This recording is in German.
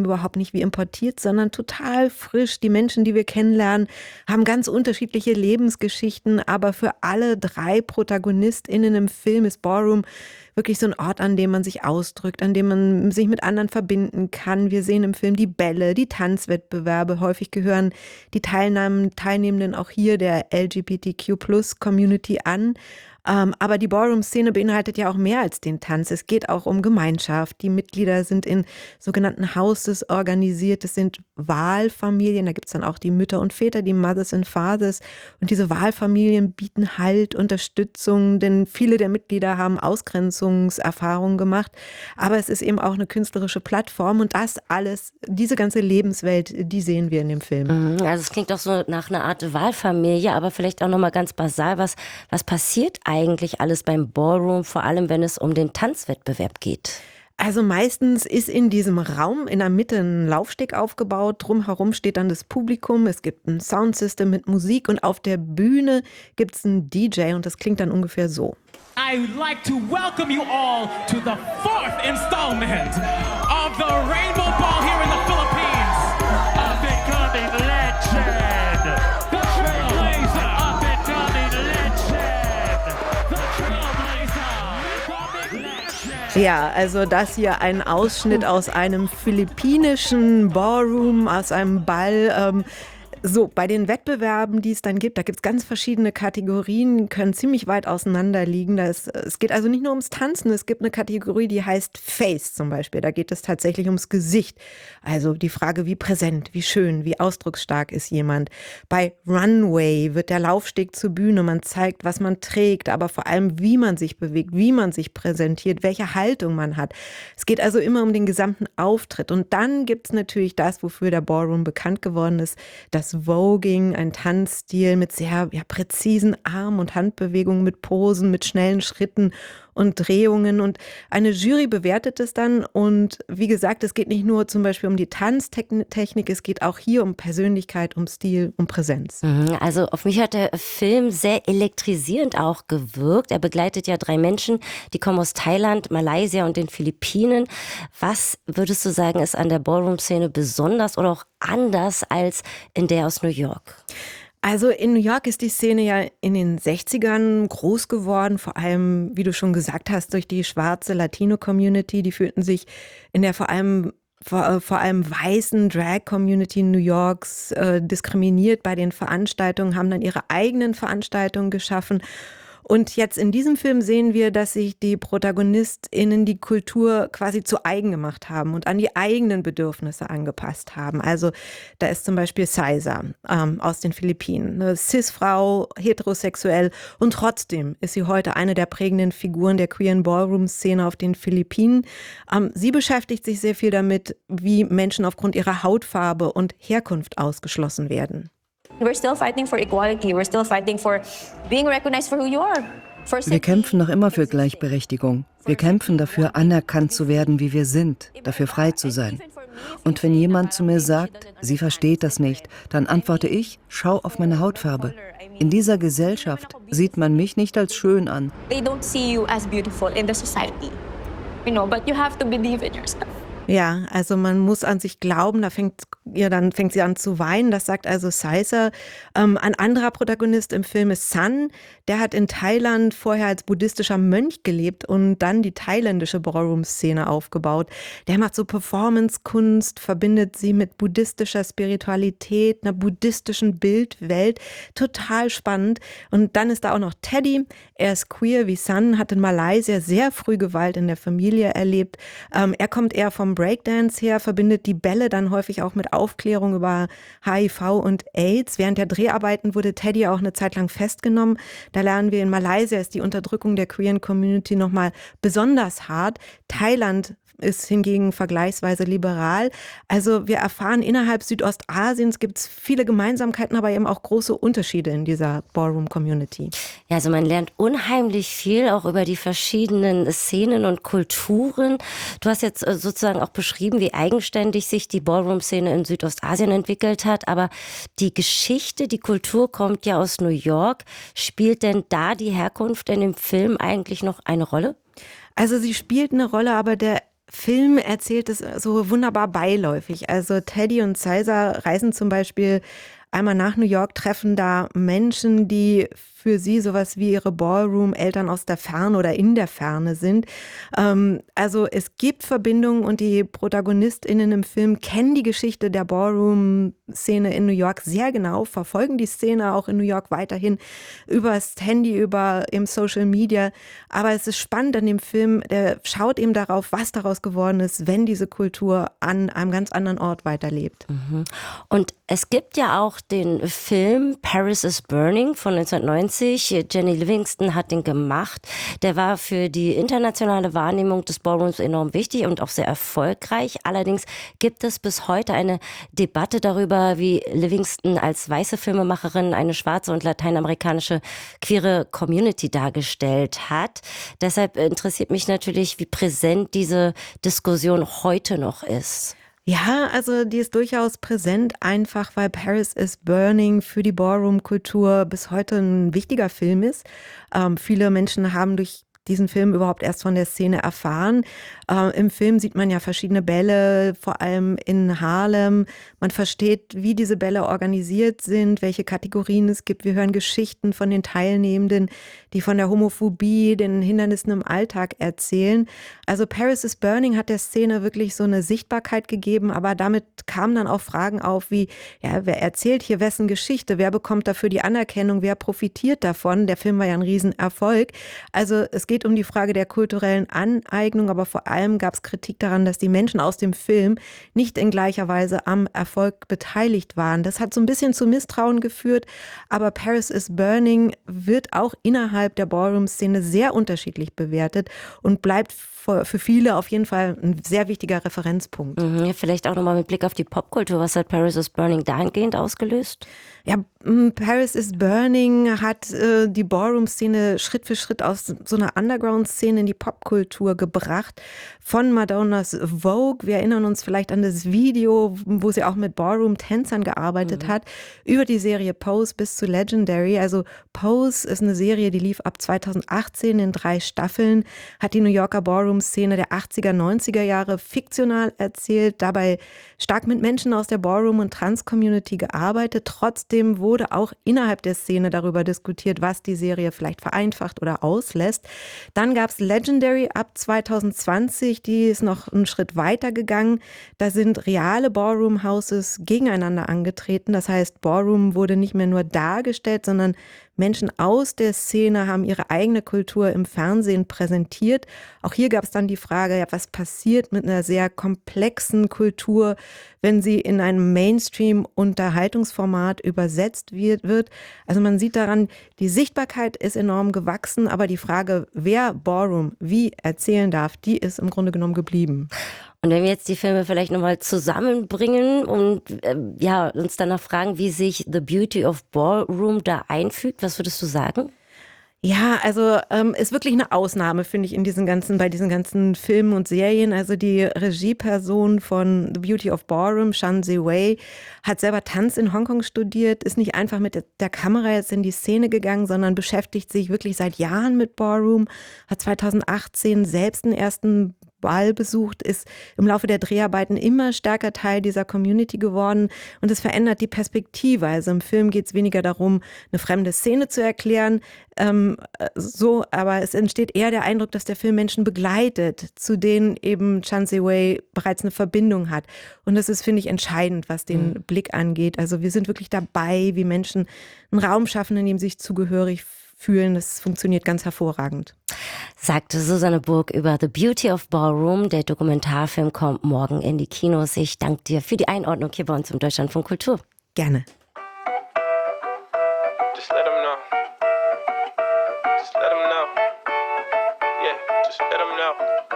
Film überhaupt nicht wie importiert, sondern total frisch. Die Menschen, die wir kennenlernen, haben ganz unterschiedliche Lebensgeschichten, aber für alle 3 ProtagonistInnen im Film ist Ballroom wirklich so ein Ort, an dem man sich ausdrückt, an dem man sich mit anderen verbinden kann. Wir sehen im Film die Bälle, die Tanzwettbewerbe. Häufig gehören die Teilnehmenden auch hier der LGBTQ+-Community an. Aber die Ballroom-Szene beinhaltet ja auch mehr als den Tanz. Es geht auch um Gemeinschaft. Die Mitglieder sind in sogenannten Houses organisiert. Es sind Wahlfamilien. Da gibt es dann auch die Mütter und Väter, die Mothers and Fathers. Und diese Wahlfamilien bieten Halt, Unterstützung, denn viele der Mitglieder haben Ausgrenzungserfahrungen gemacht. Aber es ist eben auch eine künstlerische Plattform. Und das alles, diese ganze Lebenswelt, die sehen wir in dem Film. Also es klingt doch so nach einer Art Wahlfamilie, aber vielleicht auch nochmal ganz basal, was passiert eigentlich alles beim Ballroom, vor allem wenn es um den Tanzwettbewerb geht? Also meistens ist in diesem Raum in der Mitte ein Laufsteg aufgebaut. Drumherum steht dann das Publikum. Es gibt ein Soundsystem mit Musik und auf der Bühne gibt es einen DJ und das klingt dann ungefähr so. I would like to welcome you all to the 4th installment of the Rainbow Ball here in the Philippines. Up and coming legend, the Trailblazer. Up and coming legend, the Trailblazer. Legend. Ja, also das hier ein Ausschnitt aus einem philippinischen Ballroom, aus einem Ball. So, bei den Wettbewerben, die es dann gibt, da gibt es ganz verschiedene Kategorien, können ziemlich weit auseinander liegen. Es geht also nicht nur ums Tanzen, es gibt eine Kategorie, die heißt Face zum Beispiel. Da geht es tatsächlich ums Gesicht. Also die Frage, wie präsent, wie schön, wie ausdrucksstark ist jemand. Bei Runway wird der Laufsteg zur Bühne, man zeigt, was man trägt, aber vor allem, wie man sich bewegt, wie man sich präsentiert, welche Haltung man hat. Es geht also immer um den gesamten Auftritt. Und dann gibt es natürlich das, wofür der Ballroom bekannt geworden ist, das Voguing, ein Tanzstil mit sehr präzisen Arm- und Handbewegungen, mit Posen, mit schnellen Schritten und Drehungen. Und eine Jury bewertet es dann. Und wie gesagt, es geht nicht nur zum Beispiel um die Tanztechnik, es geht auch hier um Persönlichkeit, um Stil, um Präsenz. Also auf mich hat der Film sehr elektrisierend auch gewirkt. Er begleitet ja 3 Menschen, die kommen aus Thailand, Malaysia und den Philippinen. Was würdest du sagen, ist an der Ballroom-Szene besonders oder auch anders als in der aus New York? Also in New York ist die Szene ja in den 60ern groß geworden, vor allem, wie du schon gesagt hast, durch die schwarze Latino-Community. Die fühlten sich in der vor allem weißen Drag-Community New Yorks diskriminiert bei den Veranstaltungen, haben dann ihre eigenen Veranstaltungen geschaffen. Und jetzt in diesem Film sehen wir, dass sich die ProtagonistInnen die Kultur quasi zu eigen gemacht haben und an die eigenen Bedürfnisse angepasst haben. Also da ist zum Beispiel Saiza aus den Philippinen, eine Cis-Frau, heterosexuell und trotzdem ist sie heute eine der prägenden Figuren der queeren Ballroom-Szene auf den Philippinen. Sie beschäftigt sich sehr viel damit, wie Menschen aufgrund ihrer Hautfarbe und Herkunft ausgeschlossen werden. We're still fighting for equality. We're still fighting for being recognized for who you are. Wir kämpfen noch immer für Gleichberechtigung. Wir kämpfen dafür, anerkannt zu werden, wie wir sind, dafür frei zu sein. Und wenn jemand zu mir sagt, sie versteht das nicht, dann antworte ich, schau auf meine Hautfarbe. In dieser Gesellschaft sieht man mich nicht als schön an. They don't see you as beautiful in the society. But you have to believe in yourself. Ja, also man muss an sich glauben, da fängt sie an zu weinen, das sagt also Saiza. Ein anderer Protagonist im Film ist Sun, der hat in Thailand vorher als buddhistischer Mönch gelebt und dann die thailändische Ballroom-Szene aufgebaut. Der macht so Performance-Kunst, verbindet sie mit buddhistischer Spiritualität, einer buddhistischen Bildwelt, total spannend. Und dann ist da auch noch Teddy, er ist queer wie Sun, hat in Malaysia sehr früh Gewalt in der Familie erlebt. Er kommt eher vom Breakdance her, verbindet die Bälle dann häufig auch mit Aufklärung über HIV und AIDS. Während der Dreharbeiten wurde Teddy auch eine Zeit lang festgenommen. Da lernen wir, in Malaysia ist die Unterdrückung der queeren Community nochmal besonders hart. Thailand ist hingegen vergleichsweise liberal. Also wir erfahren, innerhalb Südostasiens gibt es viele Gemeinsamkeiten, aber eben auch große Unterschiede in dieser Ballroom-Community. Ja, also man lernt unheimlich viel auch über die verschiedenen Szenen und Kulturen. Du hast jetzt sozusagen auch beschrieben, wie eigenständig sich die Ballroom-Szene in Südostasien entwickelt hat, aber die Geschichte, die Kultur kommt ja aus New York. Spielt denn da die Herkunft in dem Film eigentlich noch eine Rolle? Also sie spielt eine Rolle, aber der Film erzählt es so wunderbar beiläufig. Also Teddy und Sizer reisen zum Beispiel einmal nach New York, treffen da Menschen, die für sie sowas wie ihre Ballroom-Eltern aus der Ferne oder in der Ferne sind. Also es gibt Verbindungen und die ProtagonistInnen im Film kennen die Geschichte der Ballroom-Szene in New York sehr genau, verfolgen die Szene auch in New York weiterhin übers Handy, über eben Social Media. Aber es ist spannend an dem Film, der schaut eben darauf, was daraus geworden ist, wenn diese Kultur an einem ganz anderen Ort weiterlebt. Und es gibt ja auch den Film Paris is Burning von 1990. Jenny Livingston hat den gemacht. Der war für die internationale Wahrnehmung des Ballrooms enorm wichtig und auch sehr erfolgreich. Allerdings gibt es bis heute eine Debatte darüber, wie Livingston als weiße Filmemacherin eine schwarze und lateinamerikanische queere Community dargestellt hat. Deshalb interessiert mich natürlich, wie präsent diese Diskussion heute noch ist. Ja, also die ist durchaus präsent, einfach weil Paris is Burning für die Ballroom-Kultur bis heute ein wichtiger Film ist. Viele Menschen haben durch diesen Film überhaupt erst von der Szene erfahren. Im Film sieht man ja verschiedene Bälle, vor allem in Harlem. Man versteht, wie diese Bälle organisiert sind, welche Kategorien es gibt. Wir hören Geschichten von den Teilnehmenden, die von der Homophobie, den Hindernissen im Alltag erzählen. Also Paris is Burning hat der Szene wirklich so eine Sichtbarkeit gegeben, aber damit kamen dann auch Fragen auf wie, ja, wer erzählt hier wessen Geschichte? Wer bekommt dafür die Anerkennung? Wer profitiert davon? Der Film war ja ein Riesenerfolg. Also es geht um die Frage der kulturellen Aneignung, aber vor allem gab es Kritik daran, dass die Menschen aus dem Film nicht in gleicher Weise am Erfolg beteiligt waren. Das hat so ein bisschen zu Misstrauen geführt, aber Paris is Burning wird auch innerhalb der Ballroom-Szene sehr unterschiedlich bewertet und bleibt für viele auf jeden Fall ein sehr wichtiger Referenzpunkt. Ja, vielleicht auch nochmal mit Blick auf die Popkultur. Was hat Paris is Burning dahingehend ausgelöst? Ja, Paris is Burning hat die Ballroom-Szene Schritt für Schritt aus so einer Underground-Szene in die Popkultur gebracht. Von Madonnas Vogue, wir erinnern uns vielleicht an das Video, wo sie auch mit Ballroom-Tänzern gearbeitet hat, über die Serie Pose bis zu Legendary. Also Pose ist eine Serie, die lief ab 2018 in 3 Staffeln, hat die New Yorker Ballroom-Szene der 80er, 90er Jahre fiktional erzählt, dabei stark mit Menschen aus der Ballroom- und Trans-Community gearbeitet. Trotzdem wurde auch innerhalb der Szene darüber diskutiert, was die Serie vielleicht vereinfacht oder auslässt. Dann gab es Legendary ab 2020, die ist noch einen Schritt weiter gegangen. Da sind reale Ballroom-Houses gegeneinander angetreten. Das heißt, Ballroom wurde nicht mehr nur dargestellt, sondern Menschen aus der Szene haben ihre eigene Kultur im Fernsehen präsentiert. Auch hier gab es dann die Frage, ja, was passiert mit einer sehr komplexen Kultur, wenn sie in einem Mainstream-Unterhaltungsformat übersetzt wird. Also man sieht daran, die Sichtbarkeit ist enorm gewachsen, aber die Frage, wer Ballroom wie erzählen darf, die ist im Grunde genommen geblieben. Und wenn wir jetzt die Filme vielleicht nochmal zusammenbringen und uns danach fragen, wie sich The Beauty of Ballroom da einfügt, was würdest du sagen? Ja, also ist wirklich eine Ausnahme, finde ich, bei diesen ganzen Filmen und Serien. Also die Regieperson von The Beauty of Ballroom, Shan Ziwei, hat selber Tanz in Hongkong studiert, ist nicht einfach mit der Kamera jetzt in die Szene gegangen, sondern beschäftigt sich wirklich seit Jahren mit Ballroom, hat 2018 selbst einen ersten Ball besucht, ist im Laufe der Dreharbeiten immer stärker Teil dieser Community geworden und es verändert die Perspektive. Also im Film geht es weniger darum, eine fremde Szene zu erklären, aber es entsteht eher der Eindruck, dass der Film Menschen begleitet, zu denen eben Shan Ziwei bereits eine Verbindung hat. Und das ist, finde ich, entscheidend, was den Blick angeht. Also wir sind wirklich dabei, wie Menschen einen Raum schaffen, in dem sie sich zugehörig fühlen. Das funktioniert ganz hervorragend. Sagte Susanne Burg über The Beauty of Ballroom. Der Dokumentarfilm kommt morgen in die Kinos. Ich danke dir für die Einordnung hier bei uns im Deutschlandfunk Kultur. Gerne. Just let 'em know. Just let 'em know. Yeah, just let 'em know.